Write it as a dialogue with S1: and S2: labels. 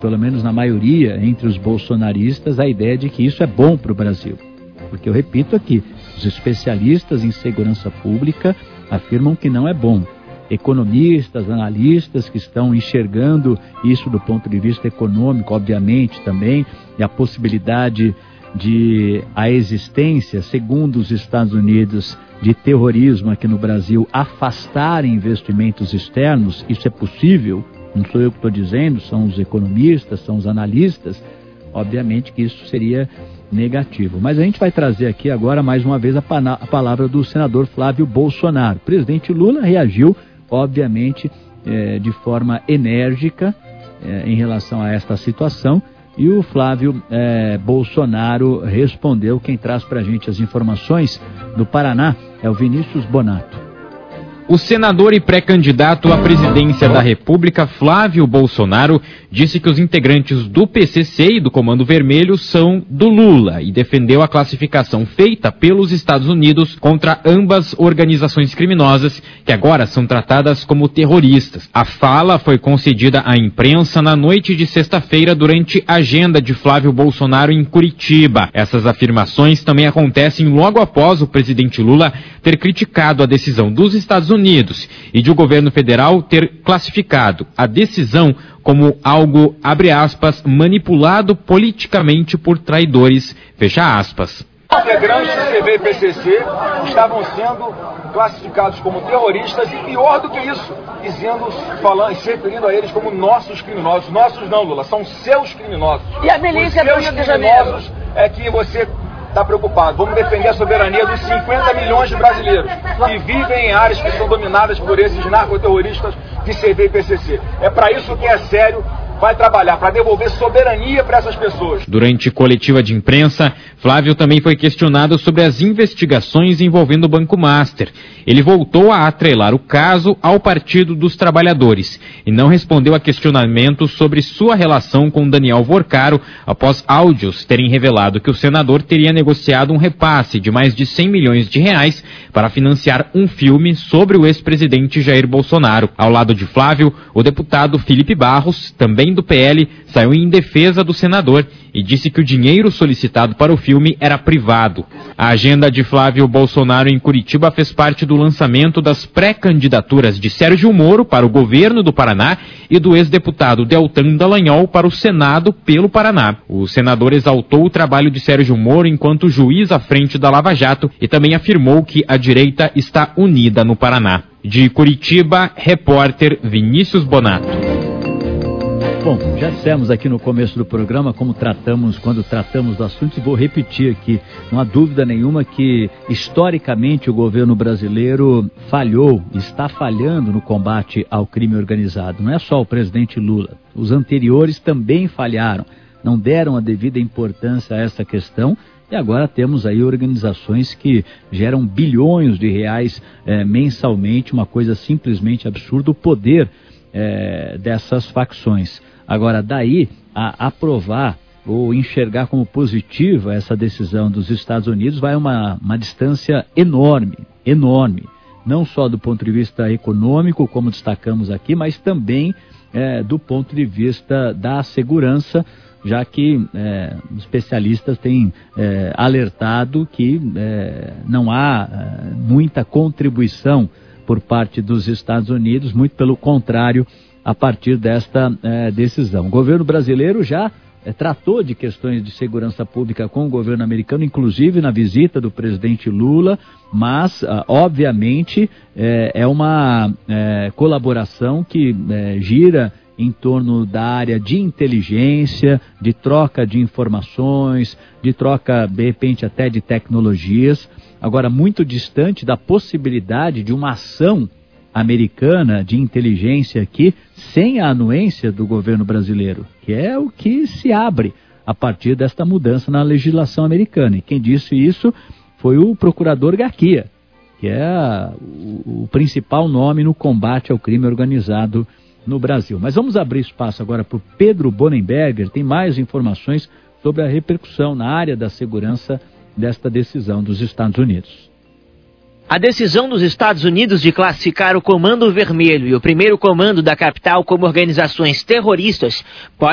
S1: pelo menos na maioria, entre os bolsonaristas, a ideia de que isso é bom para o Brasil. Porque eu repito aqui, os especialistas em segurança pública afirmam que não é bom. Economistas, analistas que estão enxergando isso do ponto de vista econômico, obviamente, também, e a possibilidade de a existência, segundo os Estados Unidos, de terrorismo aqui no Brasil, afastar investimentos externos, isso é possível, não sou eu que estou dizendo, são os economistas, são os analistas, obviamente que isso seria negativo. Mas a gente vai trazer aqui agora, mais uma vez, a palavra do senador Flávio Bolsonaro. O presidente Lula reagiu, obviamente, de forma enérgica em relação a esta situação, e o Flávio Bolsonaro respondeu. Quem traz para a gente as informações do Paraná é o Vinícius Bonato.
S2: O senador e pré-candidato à presidência da República, Flávio Bolsonaro, disse que os integrantes do PCC e do Comando Vermelho são do Lula e defendeu a classificação feita pelos Estados Unidos contra ambas organizações criminosas, que agora são tratadas como terroristas. A fala foi concedida à imprensa na noite de sexta-feira durante a agenda de Flávio Bolsonaro em Curitiba. Essas afirmações também acontecem logo após o presidente Lula ter criticado a decisão dos Estados Unidos e de o governo federal ter classificado a decisão como algo, abre aspas, manipulado politicamente por traidores, fecha aspas.
S3: Integrantes do CV e PCC estavam sendo classificados como terroristas e, pior do que isso, se referindo a eles como nossos criminosos. Nossos não, Lula, são seus criminosos.
S4: E a milícia do Rio de Janeiro?
S3: É que você está preocupado. Vamos defender a soberania dos 50 milhões de brasileiros que vivem em áreas que são dominadas por esses narcoterroristas de CV e PCC. É para isso que é sério. Vai trabalhar para devolver soberania para essas pessoas.
S2: Durante coletiva de imprensa, Flávio também foi questionado sobre as investigações envolvendo o Banco Master. Ele voltou a atrelar o caso ao Partido dos Trabalhadores e não respondeu a questionamentos sobre sua relação com Daniel Vorcaro após áudios terem revelado que o senador teria negociado um repasse de mais de 100 milhões de reais para financiar um filme sobre o ex-presidente Jair Bolsonaro. Ao lado de Flávio, o deputado Felipe Barros, também do PL, saiu em defesa do senador e disse que o dinheiro solicitado para o filme era privado. A agenda de Flávio Bolsonaro em Curitiba fez parte do lançamento das pré-candidaturas de Sérgio Moro para o governo do Paraná e do ex-deputado Deltan Dallagnol para o Senado pelo Paraná. O senador exaltou o trabalho de Sérgio Moro enquanto juiz à frente da Lava Jato e também afirmou que a direita está unida no Paraná. De Curitiba, repórter Vinícius Bonato.
S1: Bom, já dissemos aqui no começo do programa como tratamos, quando tratamos do assunto, e vou repetir aqui, não há dúvida nenhuma que historicamente o governo brasileiro falhou, está falhando no combate ao crime organizado. Não é só o presidente Lula, os anteriores também falharam, não deram a devida importância a essa questão. E agora temos aí organizações que geram bilhões de reais mensalmente, uma coisa simplesmente absurda, o poder dessas facções. Agora, daí a aprovar ou enxergar como positiva essa decisão dos Estados Unidos vai uma distância enorme, enorme. Não só do ponto de vista econômico, como destacamos aqui, mas também do ponto de vista da segurança, já que especialistas têm alertado que não há muita contribuição por parte dos Estados Unidos, muito pelo contrário, a partir desta decisão. O governo brasileiro já tratou de questões de segurança pública com o governo americano, inclusive na visita do presidente Lula, mas, obviamente, é uma colaboração que gira em torno da área de inteligência, de troca de informações, de troca, de repente, até de tecnologias, agora muito distante da possibilidade de uma ação americana de inteligência aqui, sem a anuência do governo brasileiro, que é o que se abre a partir desta mudança na legislação americana. E quem disse isso foi o procurador Garcia, que é o principal nome no combate ao crime organizado no Brasil. Mas vamos abrir espaço agora para o Pedro Bonenberger, tem mais informações sobre a repercussão na área da segurança desta decisão dos Estados Unidos.
S4: A decisão dos Estados Unidos de classificar o Comando Vermelho e o primeiro comando da capital como organizações terroristas pode